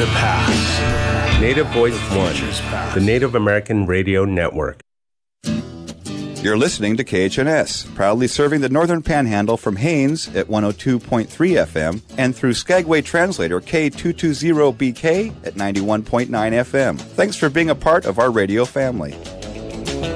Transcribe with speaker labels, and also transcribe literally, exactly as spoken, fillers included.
Speaker 1: the past.
Speaker 2: Native Voice One, the Native American Radio Network.
Speaker 3: You're listening to K H N S, proudly serving the Northern Panhandle from Haines at one oh two point three F M and through Skagway Translator K two twenty B K at ninety-one point nine F M. Thanks for being a part of our radio family.